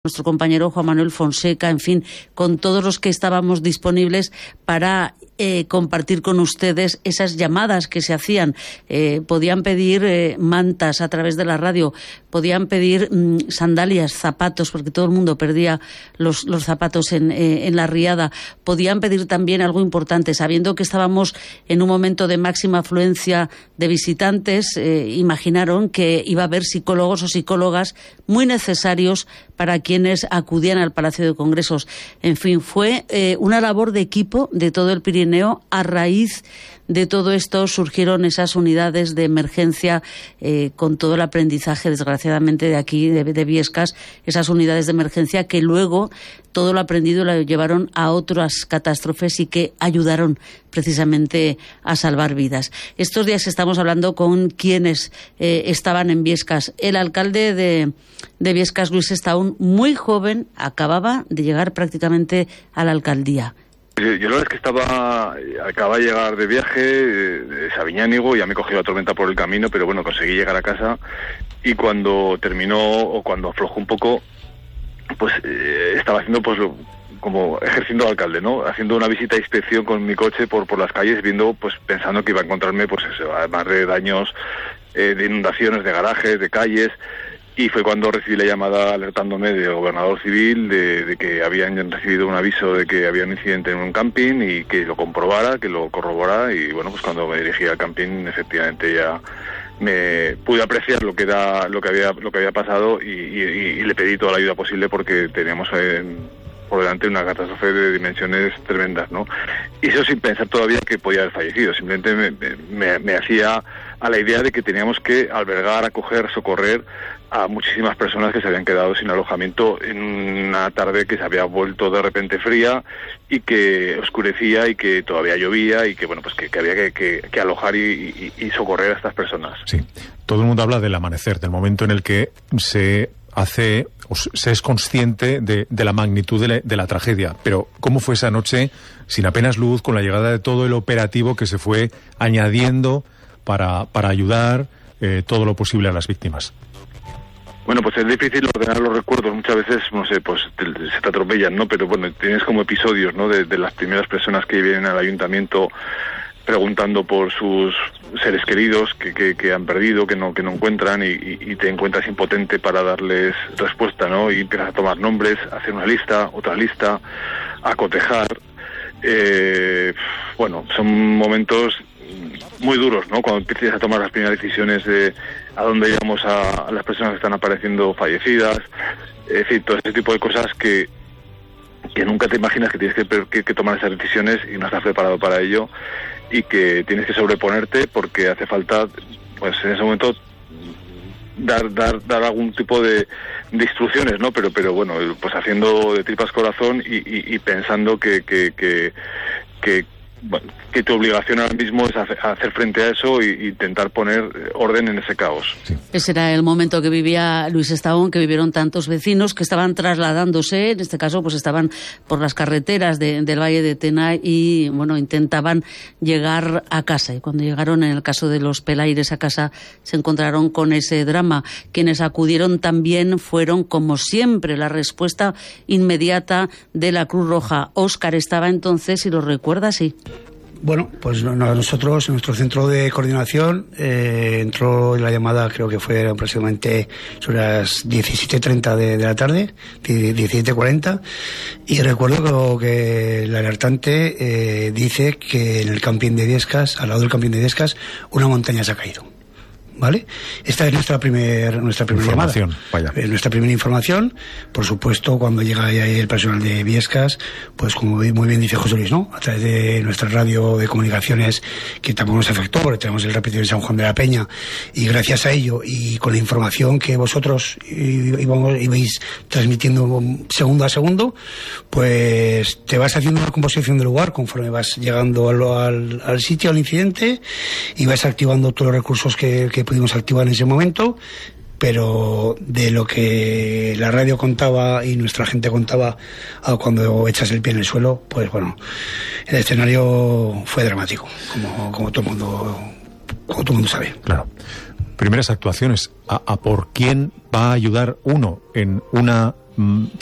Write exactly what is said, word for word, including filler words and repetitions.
nuestro compañero Juan Manuel Fonseca, en fin, con todos los que estábamos disponibles para eh, compartir con ustedes esas llamadas que se hacían. Eh, podían pedir eh, mantas a través de la radio, podían pedir mmm, sandalias, zapatos, porque todo el mundo perdía los, los zapatos en, eh, en la riada. Podían pedir también algo importante, sabiendo que estábamos en un momento de máxima afluencia de visitantes, eh, imaginaron que iba a haber psicólogos o psicólogas muy necesarios para quienes acudían al Palacio de Congresos. En fin, fue eh, una labor de equipo de todo el Pirineo. A raíz de todo esto surgieron esas unidades de emergencia eh, con todo el aprendizaje, desgraciadamente, de aquí, de, de Biescas, esas unidades de emergencia que luego todo lo aprendido lo llevaron a otras catástrofes y que ayudaron precisamente a salvar vidas. Estos días estamos hablando con quienes eh, estaban en Biescas. El alcalde de, de Biescas, Luis Estaún, muy joven, acababa de llegar prácticamente a la alcaldía. Yo, yo la verdad es que estaba, acababa de llegar de viaje, de Sabiñánigo, ya me cogió la tormenta por el camino, pero bueno, conseguí llegar a casa y cuando terminó, o cuando aflojó un poco, pues eh, estaba haciendo pues lo, como ejerciendo de alcalde, ¿no? Haciendo una visita de inspección con mi coche por por las calles, viendo, pues pensando que iba a encontrarme, pues eso, además de daños, eh, de inundaciones, de garajes, de calles. Y fue cuando recibí la llamada alertándome del gobernador civil de, de que habían recibido un aviso de que había un incidente en un camping y que lo comprobara, que lo corroborara. Y bueno, pues cuando me dirigí al camping, efectivamente ya me pude apreciar lo que era, lo que había, lo que había pasado y, y, y le pedí toda la ayuda posible porque teníamos en, por delante una catástrofe de dimensiones tremendas, ¿no? Y eso sin pensar todavía que podía haber fallecido. Simplemente me, me, me hacía a la idea de que teníamos que albergar, acoger, socorrer a muchísimas personas que se habían quedado sin alojamiento en una tarde que se había vuelto de repente fría y que oscurecía y que todavía llovía y que bueno pues que, que había que, que, que alojar y, y, y socorrer a estas personas. Sí, todo el mundo habla del amanecer, del momento en el que se hace, o se es consciente de, de la magnitud de la, de la tragedia, pero ¿cómo fue esa noche sin apenas luz, con la llegada de todo el operativo que se fue añadiendo para, para ayudar eh, todo lo posible a las víctimas? Bueno, pues es difícil ordenar los recuerdos, muchas veces, no sé, pues te, se te atropellan, ¿no? Pero bueno, tienes como episodios, ¿no? De, de las primeras personas que vienen al ayuntamiento preguntando por sus seres queridos que, que, que han perdido, que no que no encuentran y, y, y te encuentras impotente para darles respuesta, ¿no? Y empiezas a tomar nombres, a hacer una lista, otra lista, a cotejar. Eh, bueno, son momentos muy duros, ¿no? Cuando empiezas a tomar las primeras decisiones de a dónde llevamos a, a las personas que están apareciendo fallecidas, es decir, todo ese tipo de cosas que que nunca te imaginas que tienes que, que, que tomar esas decisiones y no estás preparado para ello y que tienes que sobreponerte porque hace falta, pues en ese momento dar dar dar algún tipo de, de instrucciones, ¿no? Pero pero bueno, pues haciendo de tripas corazón y, y, y pensando que que que, que bueno, que tu obligación ahora mismo es hacer frente a eso e intentar poner orden en ese caos. Sí. Ese era el momento que vivía Luis Estaún, que vivieron tantos vecinos que estaban trasladándose, en este caso pues estaban por las carreteras de, del Valle de Tena y bueno, intentaban llegar a casa. Y cuando llegaron, en el caso de los Pelaires, a casa, se encontraron con ese drama. Quienes acudieron también fueron, como siempre, la respuesta inmediata de la Cruz Roja. Óscar estaba entonces, si lo recuerda, sí. Bueno, pues nosotros, en nuestro centro de coordinación, eh, entró la llamada, creo que fue aproximadamente sobre las diecisiete treinta de, de la tarde, diecisiete cuarenta, y recuerdo que, que el alertante eh, dice que en el camping de Biescas, al lado del camping de Biescas, una montaña se ha caído. ¿Vale? Esta es nuestra primer, nuestra primera información. Llamada. Vaya. Nuestra primera información. Por supuesto, cuando llega ahí el personal de Biescas, pues como muy bien dice José Luis, ¿no? A través de nuestra radio de comunicaciones, que tampoco nos afectó, porque tenemos el repetidor de San Juan de la Peña, y gracias a ello, y con la información que vosotros íbamos, ibais transmitiendo segundo a segundo, pues te vas haciendo una composición del lugar conforme vas llegando al, al, al sitio, al incidente, y vas activando todos los recursos que, que pudimos activar en ese momento, pero de lo que la radio contaba y nuestra gente contaba cuando echas el pie en el suelo, pues bueno, el escenario fue dramático, como, como todo el mundo, como todo el mundo sabe. Claro. Primeras actuaciones, ¿a, a por quién va a ayudar uno en una mm,